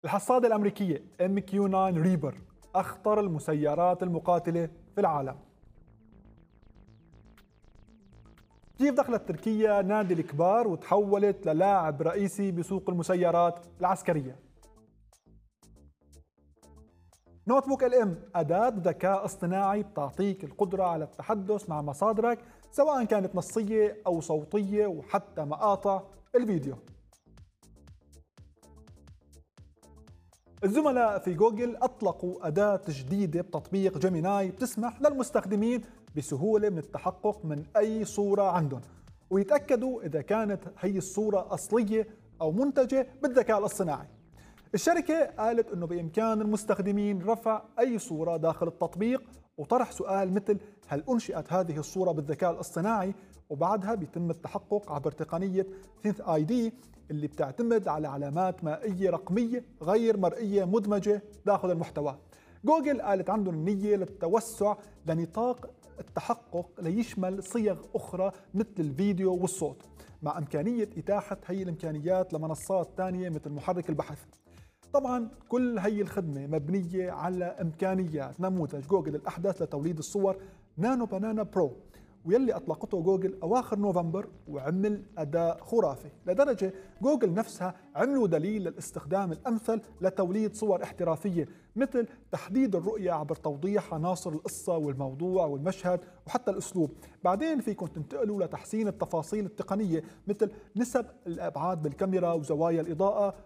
الحصادة الأمريكية MQ-9 ريبر أخطر المسيرات المقاتلة في العالم. كيف دخلت تركيا نادي الكبار وتحولت للاعب رئيسي بسوق المسيرات العسكرية؟ نوت بوك LM أداة ذكاء اصطناعي بتعطيك القدرة على التحدث مع مصادرك سواء كانت نصية أو صوتية وحتى مقاطع الفيديو. الزملاء في جوجل أطلقوا أداة جديدة بتطبيق جيميناي بتسمح للمستخدمين بسهولة من التحقق من أي صورة عندهم ويتأكدوا إذا كانت هي الصورة أصلية أو منتجة بالذكاء الاصطناعي. الشركة قالت أنه بإمكان المستخدمين رفع أي صورة داخل التطبيق وطرح سؤال مثل هل أنشئت هذه الصورة بالذكاء الاصطناعي، وبعدها بيتم التحقق عبر تقنية Synth ID اللي بتعتمد على علامات مائية رقمية غير مرئية مدمجة داخل المحتوى. جوجل قالت عندهم النية للتوسع لنطاق التحقق ليشمل صيغ أخرى مثل الفيديو والصوت، مع إمكانية إتاحة هي الإمكانيات لمنصات تانية مثل محرك البحث. طبعا كل هي الخدمة مبنية على إمكانيات نموذج جوجل الأحدث لتوليد الصور نانو بنانا برو، ويلي أطلقته جوجل أواخر نوفمبر وعمل أداء خرافي لدرجة جوجل نفسها عملوا دليل للاستخدام الأمثل لتوليد صور احترافية مثل تحديد الرؤية عبر توضيح عناصر القصة والموضوع والمشهد وحتى الأسلوب. بعدين فيكم تنتقلوا لتحسين التفاصيل التقنية مثل نسب الأبعاد بالكاميرا وزوايا الإضاءة